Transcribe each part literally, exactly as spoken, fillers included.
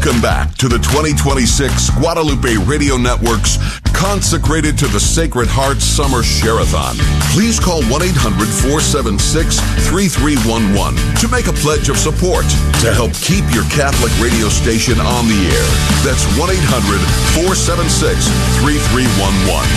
Welcome back to the twenty twenty-six Guadalupe Radio Network's Consecrated to the Sacred Heart Summer Share-a-thon. Please call one eight hundred four seven six three three one one to make a pledge of support to help keep your Catholic radio station on the air. That's one eight hundred four seven six three three one one.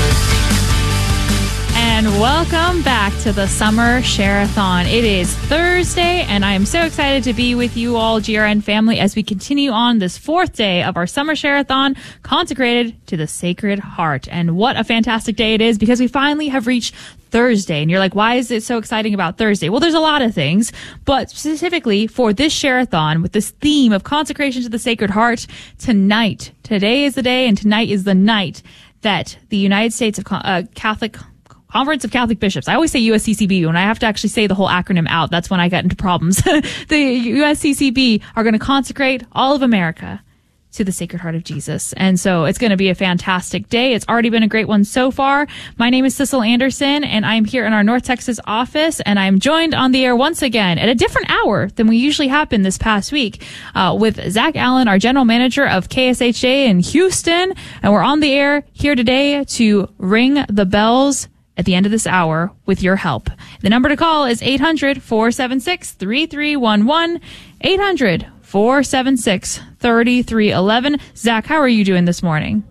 And welcome back to the Summer Share-a-thon. It is Thursday, and I am so excited to be with you all, G R N family, as we continue on this fourth day of our Summer Share-a-thon consecrated to the Sacred Heart. And what a fantastic day it is, because we finally have reached Thursday. And you're like, why is it so exciting about Thursday? Well, there's a lot of things, but specifically for this Share-a-thon with this theme of consecration to the Sacred Heart, tonight, today is the day, and tonight is the night that the United States of uh, Catholic Conference of Catholic Bishops. I always say U S C C B. When I have to actually say the whole acronym out, that's when I get into problems. The U S C C B are going to consecrate all of America to the Sacred Heart of Jesus. And so it's going to be a fantastic day. It's already been a great one so far. My name is Sissel Anderson, and I'm here in our North Texas office, and I'm joined on the air once again at a different hour than we usually have been this past week uh, with Zach Allen, our general manager of K S H A in Houston. And we're on the air here today to ring the bells at the end of this hour with your help. The number to call is eight hundred four seven six three three one one, eight hundred four seven six three three one one. Zach, how are you doing this morning?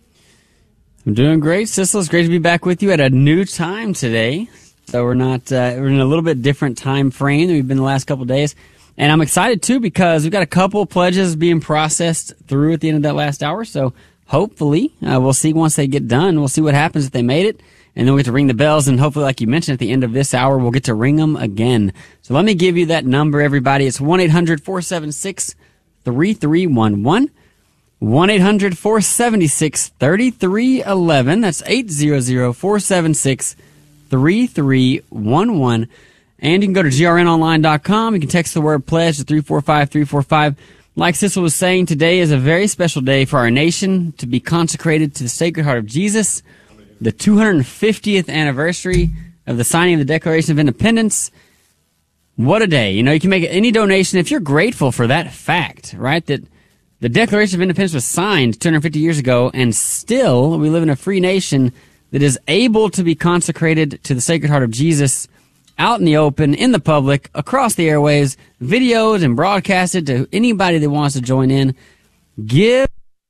I'm doing great, Sissel. It's great to be back with you at a new time today. So we're not uh, we're in a little bit different time frame than we've been the last couple of days. And I'm excited, too, because we've got a couple of pledges being processed through at the end of that last hour. So hopefully uh, we'll see once they get done. We'll see what happens if they made it. And then we get to ring the bells, and hopefully, like you mentioned, at the end of this hour, we'll get to ring them again. So let me give you that number, everybody. It's one eight hundred four seven six three three one one. one eight hundred four seven six three three one one. That's eight hundred four seven six three three one one. And you can go to G R N online dot com. You can text the word pledge to three four five three four five. Like Sissel was saying, today is a very special day for our nation to be consecrated to the Sacred Heart of Jesus. The two hundred fiftieth anniversary of the signing of the Declaration of Independence. What a day. You know, you can make any donation if you're grateful for that fact, right? That the Declaration of Independence was signed two hundred fifty years ago, and still we live in a free nation that is able to be consecrated to the Sacred Heart of Jesus out in the open, in the public, across the airwaves, videoed and broadcasted to anybody that wants to join in. Give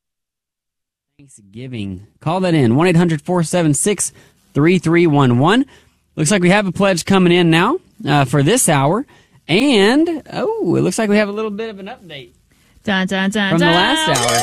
Thanksgiving. Call that in, one eight hundred four seven six three three one one. Looks like we have a pledge coming in now uh, for this hour. And, oh, it looks like we have a little bit of an update dun, dun, dun, from dun. the last hour.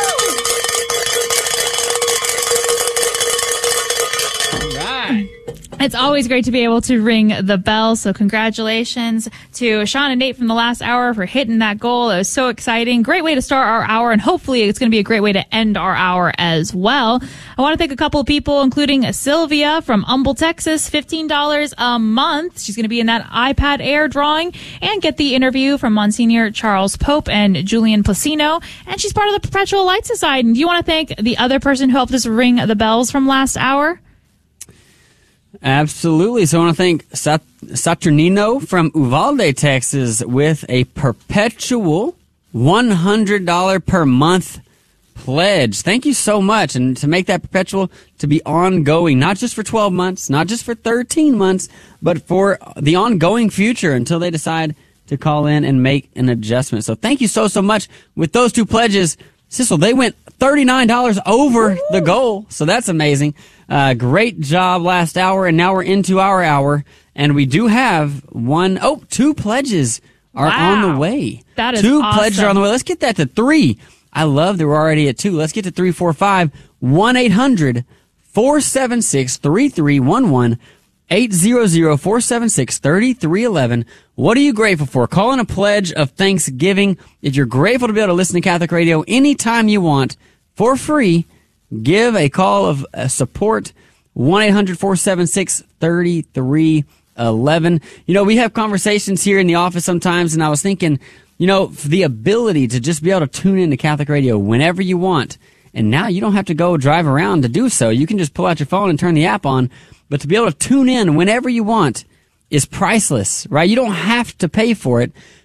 All right. It's always great to be able to ring the bell, so congratulations to Sean and Nate from the last hour for hitting that goal. It was so exciting. Great way to start our hour, and hopefully it's going to be a great way to end our hour as well. I want to thank a couple of people, including Sylvia from Humble, Texas, fifteen dollars a month. She's going to be in that iPad Air drawing and get the interview from Monsignor Charles Pope and Julian Placino, and she's part of the Perpetual Light Society. And do you want to thank the other person who helped us ring the bells from last hour? Absolutely. So I want to thank Sat- Saturnino from Uvalde, Texas, with a perpetual one hundred dollars per month pledge. Thank you so much. And to make that perpetual to be ongoing, not just for twelve months, not just for thirteen months, but for the ongoing future until they decide to call in and make an adjustment. So thank you so, so much. With those two pledges, Sissel, they went thirty-nine dollars over the goal. So that's amazing. Uh, great job last hour, and now we're into our hour, and we do have one, oh, two pledges are wow. on the way. That is Two awesome. pledges are on the way. Let's get that to three. I love that we're already at two. Let's get to three four five, one eight hundred four seven six three three one one, eight hundred four seven six three three one one. What are you grateful for? Call in a pledge of thanksgiving. If you're grateful to be able to listen to Catholic radio anytime you want for free, give a call of uh, support, one eight hundred four seven six three three one one. You know, we have conversations here in the office sometimes, and I was thinking, you know, the ability to just be able to tune into Catholic radio whenever you want, and now you don't have to go drive around to do so. You can just pull out your phone and turn the app on, but to be able to tune in whenever you want is priceless, right? You don't have to pay for it,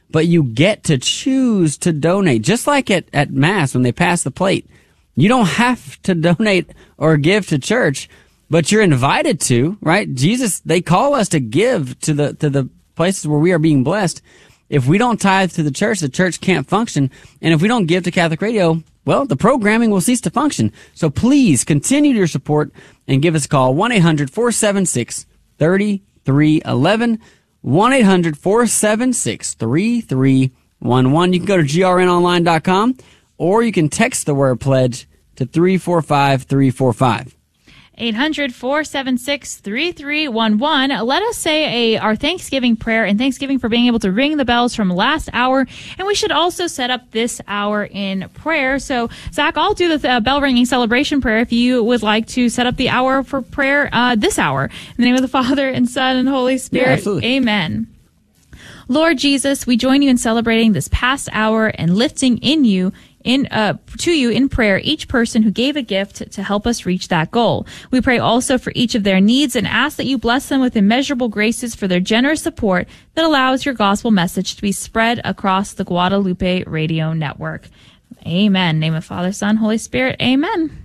but you get to choose to donate. Just like at, at Mass when they pass the plate. You don't have to donate or give to church, but you're invited to, right? Jesus, they call us to give to the to the places where we are being blessed. If we don't tithe to the church, the church can't function. And if we don't give to Catholic Radio, well, the programming will cease to function. So please continue your support and give us a call, one eight hundred four seven six three three one one, one eight hundred four seven six three three one one. You can go to G R N online dot com, or you can text the word pledge to three four five three four five. eight hundred four seven six three three one one. Let us say a our Thanksgiving prayer and Thanksgiving for being able to ring the bells from last hour. And we should also set up this hour in prayer. So, Zach, I'll do the uh, bell ringing celebration prayer if you would like to set up the hour for prayer uh, this hour. In the name of the Father and Son and Holy Spirit. Yeah, amen. Lord Jesus, we join you in celebrating this past hour and lifting in you in uh, to you in prayer each person who gave a gift to help us reach that goal. We pray also for each of their needs and ask that you bless them with immeasurable graces for their generous support that allows your gospel message to be spread across the Guadalupe Radio Network. Amen. In the name of Father, Son, Holy Spirit. Amen.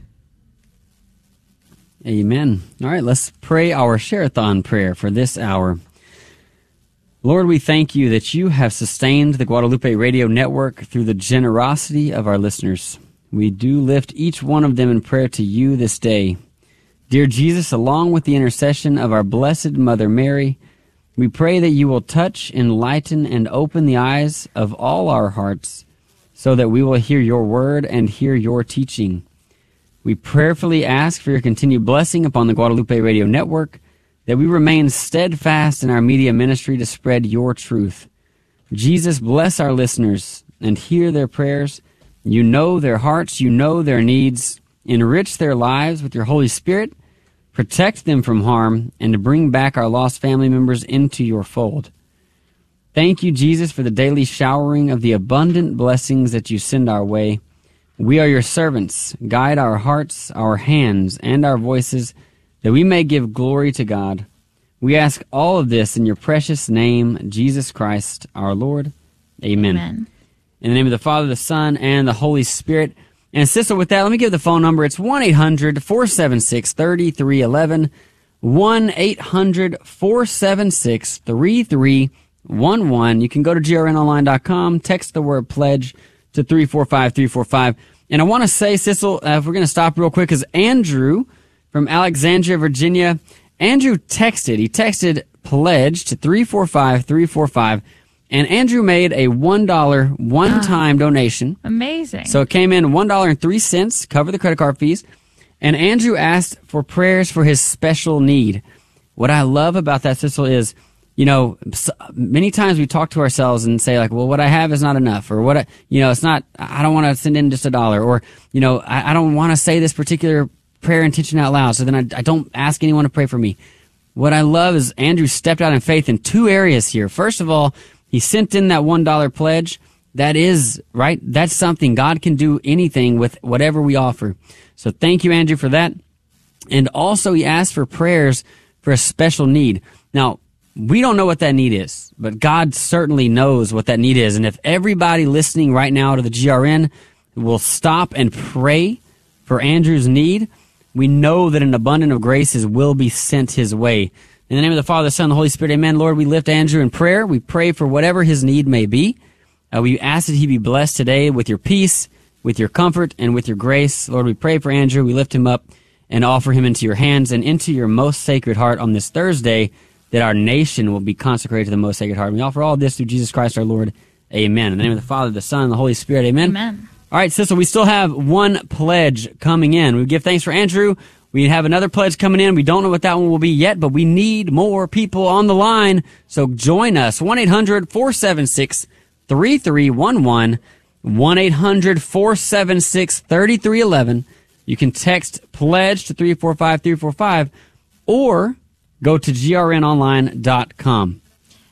Amen. All right, let's pray our Share-a-thon prayer for this hour. Lord, we thank you that you have sustained the Guadalupe Radio Network through the generosity of our listeners. We do lift each one of them in prayer to you this day. Dear Jesus, along with the intercession of our Blessed Mother Mary, we pray that you will touch, enlighten, and open the eyes of all our hearts so that we will hear your word and hear your teaching. We prayerfully ask for your continued blessing upon the Guadalupe Radio Network, that we remain steadfast in our media ministry to spread your truth. Jesus, bless our listeners and hear their prayers. You know their hearts, you know their needs. Enrich their lives with your Holy Spirit. Protect them from harm and to bring back our lost family members into your fold. Thank you, Jesus, for the daily showering of the abundant blessings that you send our way. We are your servants. Guide our hearts, our hands, and our voices, that we may give glory to God. We ask all of this in your precious name, Jesus Christ, our Lord. Amen. Amen. In the name of the Father, the Son, and the Holy Spirit. And sister, with that, let me give the phone number. It's one eight hundred four seven six three three one one, one eight hundred four seven six three three one one. You can go to G R N online dot com, text the word pledge to three four five three four five. And I want to say, Sissel, uh, if we're going to stop real quick, because Andrew from Alexandria, Virginia, Andrew texted. He texted pledge to three four five three four five, and Andrew made a one dollar one-time wow. donation. Amazing. So it came in one dollar and three cents, cover the credit card fees, and Andrew asked for prayers for his special need. What I love about that, Sissel, is, you know, many times we talk to ourselves and say, like, well, what I have is not enough, or what, I, you know, it's not, I don't want to send in just a dollar, or, you know, I, I don't want to say this particular prayer intention out loud, so then I, I don't ask anyone to pray for me. What I love is Andrew stepped out in faith in two areas here. First of all, he sent in that one dollar pledge. That is, right, that's something. God can do anything with whatever we offer. So thank you, Andrew, for that. And also he asked for prayers for a special need. Now, we don't know what that need is, but God certainly knows what that need is. And if everybody listening right now to the G R N will stop and pray for Andrew's need, we know that an abundance of graces will be sent his way. In the name of the Father, the Son, and the Holy Spirit, amen. Lord, we lift Andrew in prayer. We pray for whatever his need may be. Uh, we ask that he be blessed today with your peace, with your comfort, and with your grace. Lord, we pray for Andrew. We lift him up and offer him into your hands and into your most sacred heart on this Thursday, that our nation will be consecrated to the most sacred heart. And we offer all this through Jesus Christ our Lord. Amen. In the name of the Father, the Son, and the Holy Spirit, amen. Amen. All right, Sissel, we still have one pledge coming in. We give thanks for Andrew. We have another pledge coming in. We don't know what that one will be yet, but we need more people on the line. So join us. one eight hundred four seven six three three one one, one eight hundred four seven six three three one one. You can text pledge to three four five three four five or go to G R N online dot com.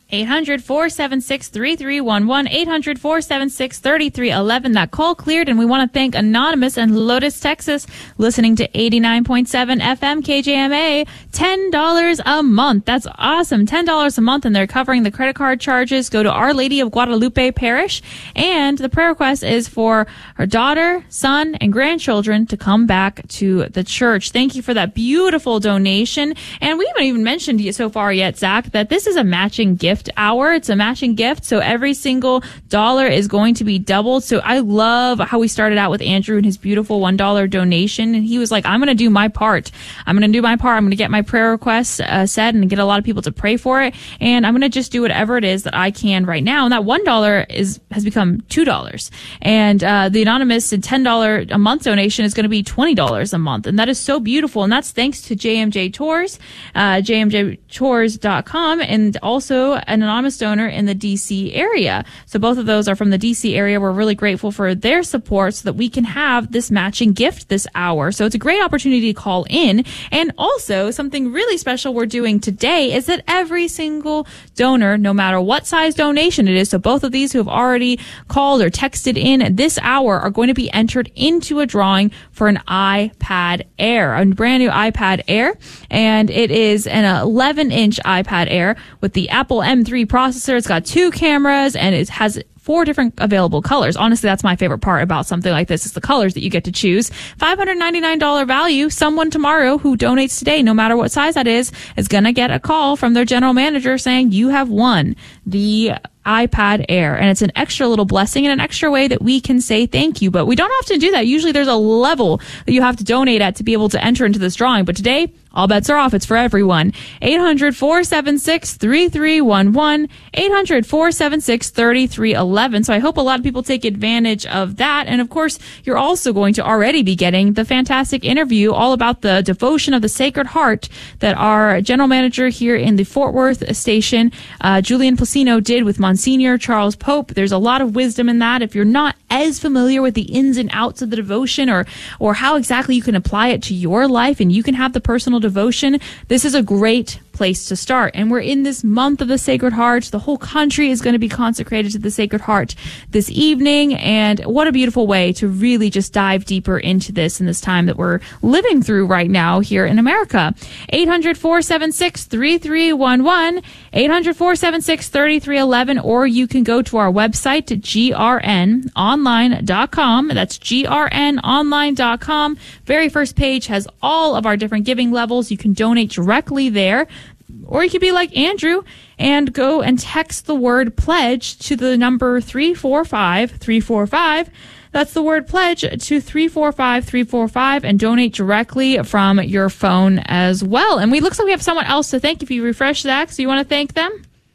eight hundred, four seven six, three three one one, eight hundred, four seven six, three three one one. That call cleared, and we want to thank Anonymous in Lotus, Texas, listening to eighty-nine point seven F M K J M A. ten dollars a month. That's awesome. ten dollars a month, and they're covering the credit card charges. Go to Our Lady of Guadalupe Parish, and the prayer request is for her daughter, son, and grandchildren to come back to the church. Thank you for that beautiful donation. And we haven't even mentioned so far yet, Zach, that this is a matching gift hour. It's a matching gift, so every single dollar is going to be doubled. So I love how we started out with Andrew and his beautiful one dollar donation, and he was like, I'm going to do my part. I'm going to do my part. I'm going to get my prayer requests uh, said and get a lot of people to pray for it, and I'm going to just do whatever it is that I can right now. And that one dollar is has become two dollars, and uh, the anonymous ten dollars a month donation is going to be twenty dollars a month, and that is so beautiful. And that's thanks to J M J Tours, uh, j m j tours dot com, and also an anonymous donor in the D C area. So both of those are from the D C area. We're really grateful for their support so that we can have this matching gift this hour. So it's a great opportunity to call in. And also something really special we're doing today is that every single donor, no matter what size donation it is, so both of these who have already called or texted in this hour are going to be entered into a drawing for an iPad Air, a brand new iPad Air. And it is an eleven inch iPad Air with the Apple M three processor. It's got two cameras, and it has four different available colors. Honestly, that's my favorite part about something like this, is the colors that you get to choose. five hundred ninety-nine dollars value. Someone tomorrow who donates today, no matter what size that is, is going to get a call from their general manager saying you have won the iPad Air. And it's an extra little blessing and an extra way that we can say thank you. But we don't often do that. Usually there's a level that you have to donate at to be able to enter into this drawing. But today, all bets are off. It's for everyone. eight hundred, four seven six, three three one one, eight hundred, four seven six, three three one one. So I hope a lot of people take advantage of that. And of course, you're also going to already be getting the fantastic interview all about the devotion of the Sacred Heart that our general manager here in the Fort Worth station, uh, Julian Placino, did with Monsignor Charles Pope. There's a lot of wisdom in that. If you're not as familiar with the ins and outs of the devotion, or, or how exactly you can apply it to your life and you can have the personal devotion, this is a great place to start. And we're in this month of the Sacred Heart. The whole country is going to be consecrated to the Sacred Heart this evening. And what a beautiful way to really just dive deeper into this in this time that we're living through right now here in America. eight hundred, four seven six, three three one one, eight hundred, four seven six, three three one one, or you can go to our website, G R N online dot com. That's G R N online dot com. Very first page has all of our different giving levels. You can donate directly there. Or you could be like Andrew and go and text the word pledge to the number three four five three four five. That's the word pledge to three four five three four five, and donate directly from your phone as well. And we looks like we have someone else to thank. If you refresh, Zach, so you want to thank them?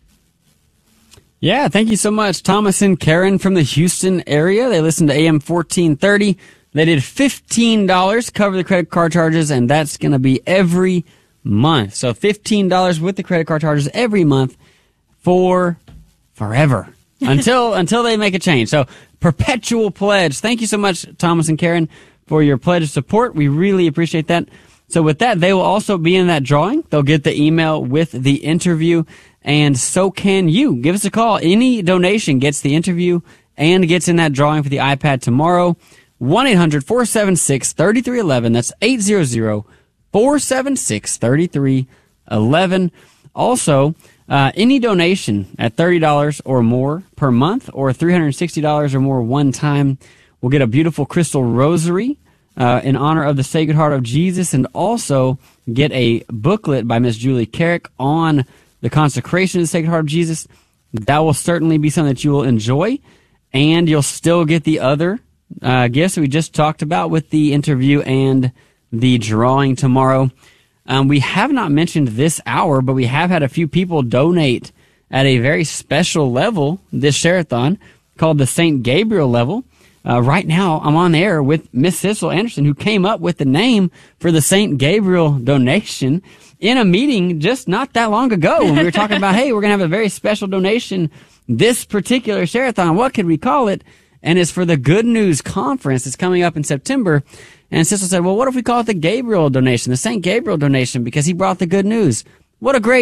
Yeah, thank you so much. Thomas and Karen from the Houston area. They listened to A M fourteen thirty. They did fifteen dollars, cover the credit card charges, and that's going to be every month. So fifteen dollars with the credit card charges every month for forever until until they make a change. So perpetual pledge. Thank you so much, Thomas and Karen, for your pledge of support. We really appreciate that. So with that, they will also be in that drawing. They'll get the email with the interview, and so can you. Give us a call. Any donation gets the interview and gets in that drawing for the iPad tomorrow. one eight hundred, four seven six, three three one one. That's eight hundred, four seven six, three three one one. Also, uh, any donation at thirty dollars or more per month, or three hundred sixty dollars or more one time, will get a beautiful crystal rosary uh, in honor of the Sacred Heart of Jesus, and also get a booklet by Miss Julie Carrick on the consecration of the Sacred Heart of Jesus. That will certainly be something that you will enjoy, and you'll still get the other uh, gifts that we just talked about with the interview and the drawing tomorrow. Um, we have not mentioned this hour, but we have had a few people donate at a very special level this Share-a-thon, called the Saint Gabriel level. Uh, right now, I'm on the air with Miss Sissel Anderson, who came up with the name for the Saint Gabriel donation in a meeting just not that long ago. We were talking about, hey, we're going to have a very special donation this particular Share-a-thon. What could we call it? And it's for the Good News Conference. It's coming up in September. And Sissel said, well, what if we call it the Gabriel donation, the Saint Gabriel donation, because he brought the good news? What a great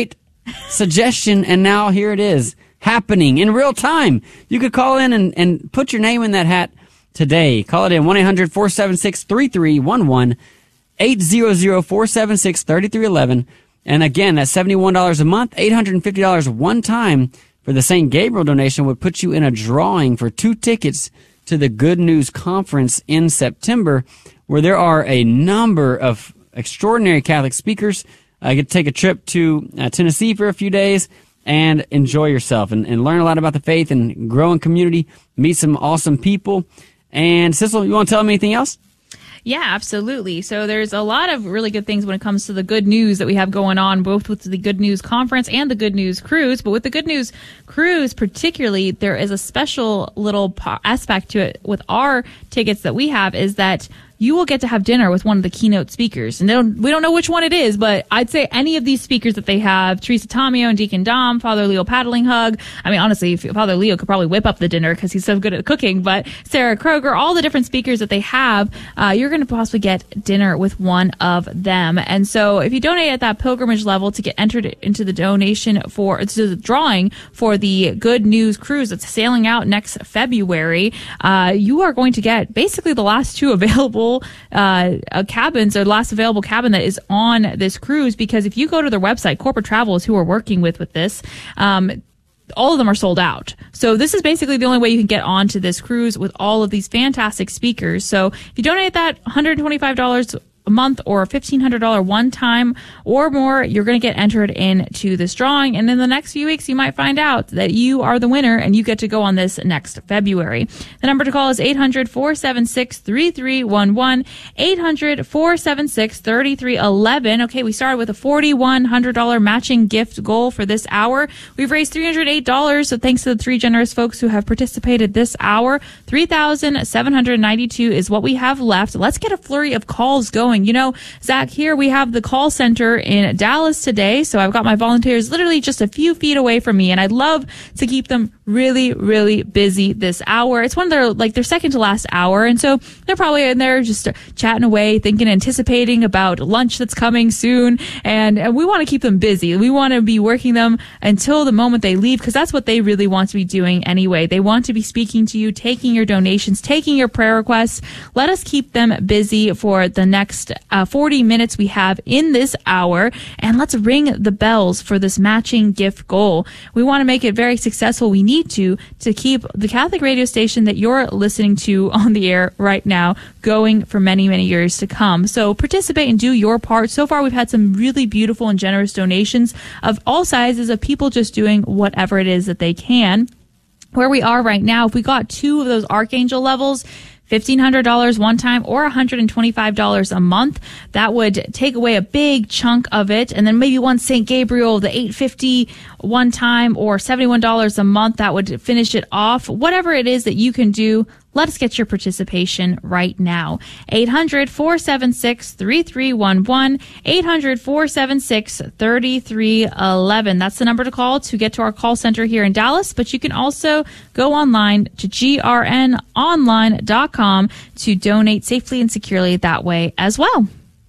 suggestion, and now here it is, happening in real time. You could call in and, and put your name in that hat today. Call it in, one eight hundred four seven six three three one one, eight hundred four seven six three three one one. And again, that's seventy-one dollars a month, eight hundred fifty dollars one time for the Saint Gabriel donation would put you in a drawing for two tickets to the Good News Conference in September, where there are a number of extraordinary Catholic speakers. Uh, you get to take a trip to uh, Tennessee for a few days and enjoy yourself and, and learn a lot about the faith and grow in community, meet some awesome people. And Sissel, you want to tell them anything else? Yeah, absolutely. So there's a lot of really good things when it comes to the good news that we have going on, both with the Good News Conference and the Good News Cruise. But with the Good News Cruise particularly, there is a special little aspect to it with our tickets that we have, is that you will get to have dinner with one of the keynote speakers. And they don't, we don't know which one it is, but I'd say any of these speakers that they have, Teresa Tomeo and Deacon Dom, Father Leo Paddling Hug. I mean, honestly, Father Leo could probably whip up the dinner because he's so good at cooking, but Sarah Kroger, all the different speakers that they have, uh, you're going to possibly get dinner with one of them. And so if you donate at that pilgrimage level to get entered into the donation for, to the drawing for the Good News Cruise that's sailing out next February, uh, you are going to get basically the last two available Uh, uh, cabins, or last available cabin that is on this cruise, because if you go to their website, Corporate Travel is who we're working with with this, um, all of them are sold out. So this is basically the only way you can get onto this cruise with all of these fantastic speakers. So if you donate that one hundred twenty-five dollars a month or fifteen hundred dollars one time or more, you're going to get entered into this drawing. And in the next few weeks, you might find out that you are the winner and you get to go on this next February. The number to call is eight hundred four seven six three three one one, eight hundred four seven six three three one one. Okay, we started with a four thousand one hundred dollars matching gift goal for this hour. We've raised three hundred eight dollars, so thanks to the three generous folks who have participated this hour. three thousand seven hundred ninety-two is what we have left. Let's get a flurry of calls going. You know, Zach, here we have the call center in Dallas today, so I've got my volunteers literally just a few feet away from me, and I'd love to keep them really, really busy this hour. It's one of their, like, their second to last hour, and so they're probably in there just chatting away, thinking, anticipating about lunch that's coming soon, and, and we want to keep them busy. We want to be working them until the moment they leave, because that's what they really want to be doing anyway. They want to be speaking to you, taking your donations, taking your prayer requests. Let us keep them busy for the next uh, forty minutes we have in this hour, and let's ring the bells for this matching gift goal. We want to make it very successful. We need to to keep the Catholic radio station that you're listening to on the air right now going for many, many years to come. So participate and do your part. So far, we've had some really beautiful and generous donations of all sizes of people just doing whatever it is that they can. Where we are right now, if we got two of those Archangel levels, fifteen hundred dollars one time or one hundred twenty-five dollars a month, that would take away a big chunk of it. And then maybe one Saint Gabriel, the eight hundred fifty dollars one time or seventy-one dollars a month, that would finish it off. Whatever it is that you can do, let us get your participation right now. eight hundred four seven six three three one one, eight hundred four seven six three three one one. That's the number to call to get to our call center here in Dallas, but you can also go online to G R N online dot com to donate safely and securely that way as well.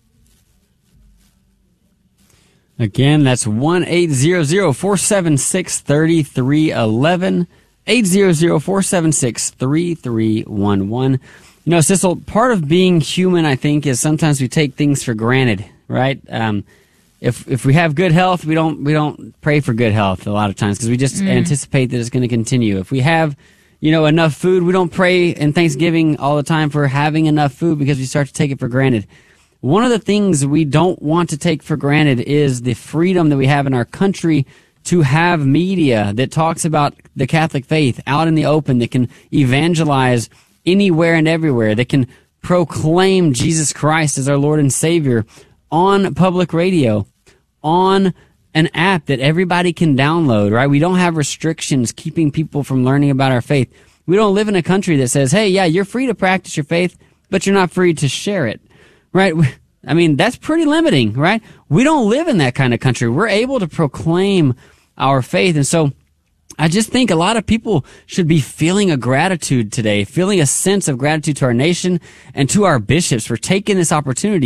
Again, that's one eight hundred four seven six three three one one. eight hundred four seven six three three one one. You know, Sissel, part of being human, I think, is sometimes we take things for granted, right? Um, if if we have good health, we don't we don't pray for good health a lot of times because we just mm. anticipate that it's going to continue. If we have, you know, enough food, we don't pray in Thanksgiving all the time for having enough food because we start to take it for granted. One of the things we don't want to take for granted is the freedom that we have in our country to have media that talks about the Catholic faith out in the open, that can evangelize anywhere and everywhere, that can proclaim Jesus Christ as our Lord and Savior on public radio, on an app that everybody can download, right? We don't have restrictions keeping people from learning about our faith. We don't live in a country that says, hey, yeah, you're free to practice your faith, but you're not free to share it, right? I mean, that's pretty limiting, right? We don't live in that kind of country. We're able to proclaim our faith. And so I just think a lot of people should be feeling a gratitude today, feeling a sense of gratitude to our nation and to our bishops for taking this opportunity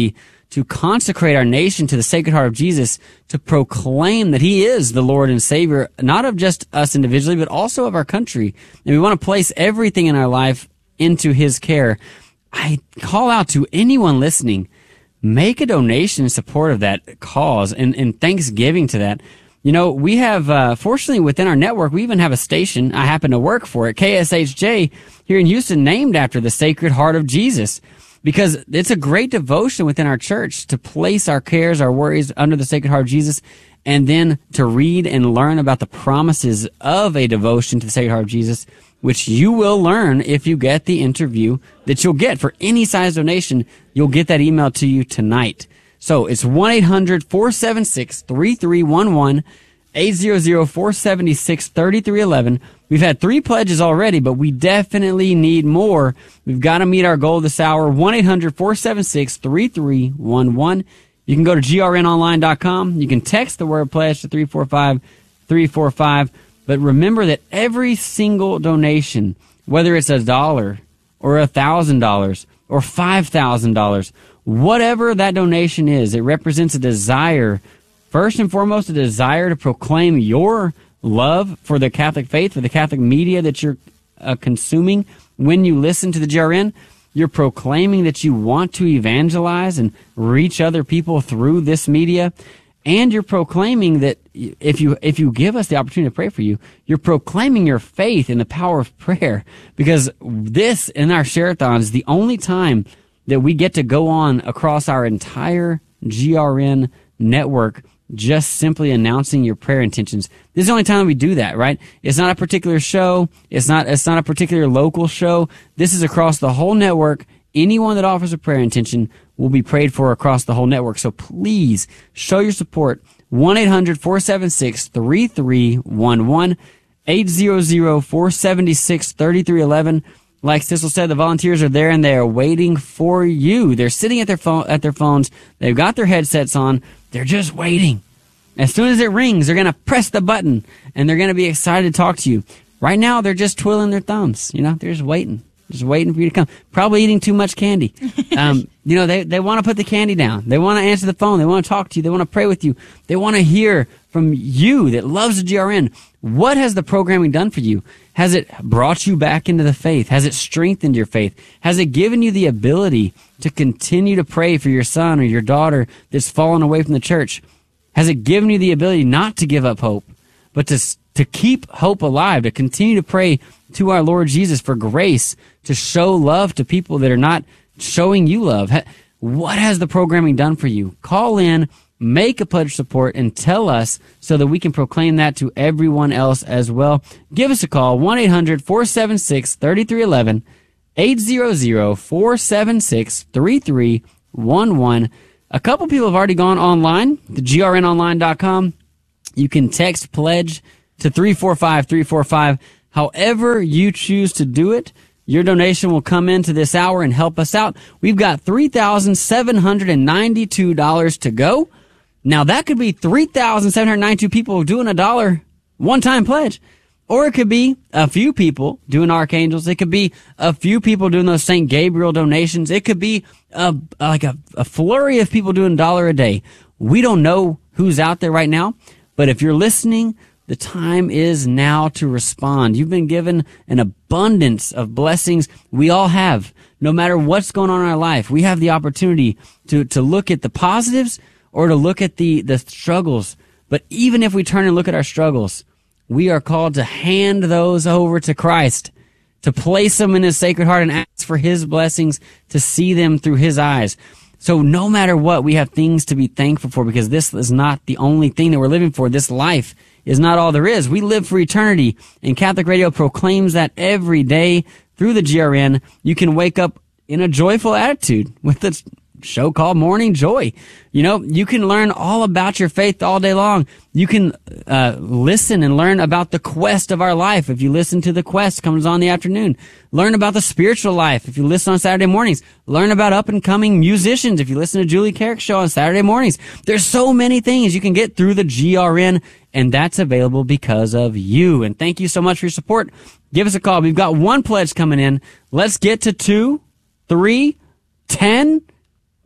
to consecrate our nation to the Sacred Heart of Jesus, to proclaim that he is the Lord and Savior, not of just us individually, but also of our country. And we want to place everything in our life into his care. I call out to anyone listening, make a donation in support of that cause and, and thanksgiving to that. You know, we have, uh, fortunately within our network, we even have a station. I happen to work for it, K S H J here in Houston, named after the Sacred Heart of Jesus, because it's a great devotion within our church to place our cares, our worries under the Sacred Heart of Jesus, and then to read and learn about the promises of a devotion to the Sacred Heart of Jesus, which you will learn if you get the interview that you'll get for any size donation. You'll get that email to you tonight. So it's one eight hundred four seven six three three one one, eight hundred four seven six three three one one. We've had three pledges already, but we definitely need more. We've got to meet our goal this hour, one eight hundred four seven six three three one one. You can go to G R N online dot com. You can text the word pledge to three four five three four five. But remember that every single donation, whether it's a dollar or a thousand dollars or five thousand dollars, whatever that donation is, it represents a desire, first and foremost, a desire to proclaim your love for the Catholic faith, for the Catholic media that you're uh, consuming when you listen to the G R N. You're proclaiming that you want to evangelize and reach other people through this media. And you're proclaiming that if you if you give us the opportunity to pray for you, you're proclaiming your faith in the power of prayer. Because this, in our Share-a-thon, is the only time that we get to go on across our entire G R N network just simply announcing your prayer intentions. This is the only time we do that, right? It's not a particular show. It's not, it's not a particular local show. This is across the whole network. Anyone that offers a prayer intention will be prayed for across the whole network. So please show your support. one eight hundred four seven six three three one one, eight hundred four seven six three three one one. Like Sissel said, the volunteers are there and they are waiting for you. They're sitting at their phone, at their phones. They've got their headsets on. They're just waiting. As soon as it rings, they're going to press the button and they're going to be excited to talk to you. Right now, they're just twiddling their thumbs. You know, they're just waiting. Just waiting for you to come. Probably eating too much candy. Um, you know, they, they want to put the candy down. They want to answer the phone. They want to talk to you. They want to pray with you. They want to hear from you that loves the G R N. What has the programming done for you? Has it brought you back into the faith? Has it strengthened your faith? Has it given you the ability to continue to pray for your son or your daughter that's fallen away from the church? Has it given you the ability not to give up hope, but to, to keep hope alive, to continue to pray to our Lord Jesus for grace, to show love to people that are not showing you love? What has the programming done for you? Call in, make a pledge of support, and tell us so that we can proclaim that to everyone else as well. Give us a call, one eight hundred four seven six three three one one, eight hundred four seven six three three one one. A couple people have already gone online, to G R N online dot com. You can text pledge to three four five three four five. However you choose to do it, your donation will come into this hour and help us out. We've got three thousand seven hundred ninety-two dollars to go. Now, that could be three thousand seven hundred ninety-two people doing a dollar one-time pledge. Or it could be a few people doing archangels. It could be a few people doing those Saint Gabriel donations. It could be a, like a, a flurry of people doing a dollar a day. We don't know who's out there right now, but if you're listening, the time is now to respond. You've been given an abundance of blessings. We all have. No matter what's going on in our life, we have the opportunity to, to look at the positives or to look at the, the struggles. But even if we turn and look at our struggles, we are called to hand those over to Christ, to place them in his Sacred Heart and ask for his blessings, to see them through his eyes. So no matter what, we have things to be thankful for, because this is not the only thing that we're living for. This life is not all there is. We live for eternity, and Catholic Radio proclaims that every day through the G R N. You can wake up in a joyful attitude with this show called Morning Joy. You know, you can learn all about your faith all day long. You can uh, listen and learn about the quest of our life. If you listen to The Quest, comes on in the afternoon. Learn about the spiritual life if you listen on Saturday mornings. Learn about up-and-coming musicians if you listen to Julie Carrick's show on Saturday mornings. There's so many things you can get through the G R N, and that's available because of you. And thank you so much for your support. Give us a call. We've got one pledge coming in. Let's get to two, three, ten.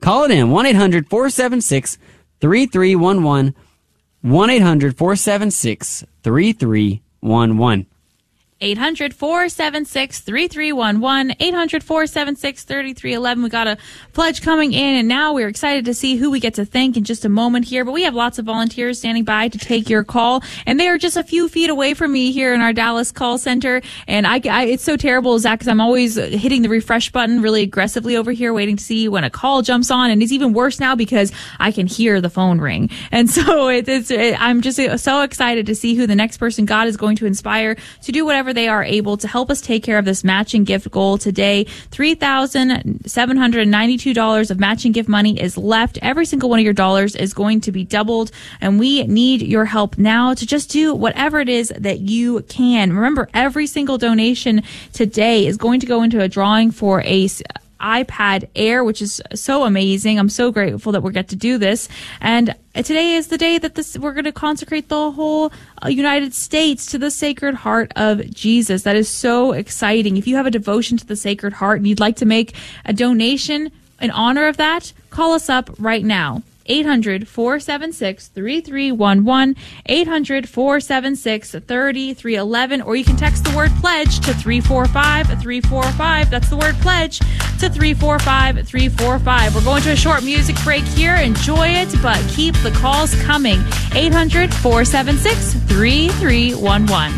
Call it in, one eight hundred four seven six three three one one, one eight hundred four seven six three three one one. eight hundred four seven six three three one one, eight hundred four seven six three three one one. We got a pledge coming in, and now we're excited to see who we get to thank in just a moment here. But we have lots of volunteers standing by to take your call, and they are just a few feet away from me here in our Dallas call center. And I, I it's so terrible, Zach, because I'm always hitting the refresh button really aggressively over here, waiting to see when a call jumps on. And it's even worse now because I can hear the phone ring. And so it, it's it, I'm just so excited to see who the next person God is going to inspire to do whatever they are able to help us take care of this matching gift goal today. three thousand seven hundred ninety-two dollars of matching gift money is left. Every single one of your dollars is going to be doubled, and we need your help now to just do whatever it is that you can. Remember, every single donation today is going to go into a drawing for a iPad Air, which is so amazing. I'm so grateful that we get to do this. And today is the day that this we're going to consecrate the whole uh, United States to the Sacred Heart of Jesus. That is so exciting. If you have a devotion to the Sacred Heart and you'd like to make a donation in honor of that, call us up right now. eight hundred four seven six three three one one, eight hundred four seven six three three one one, or you can text the word pledge to three four five three four five. That's the word pledge to three four five three four five. We're going to a short music break here. Enjoy it, but keep the calls coming. eight hundred four seven six three three one one.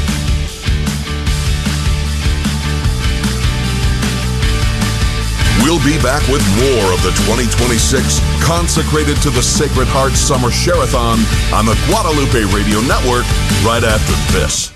We'll be back with more of the twenty twenty-six Consecrated to the Sacred Heart Summer Share-a-thon on the Guadalupe Radio Network right after this.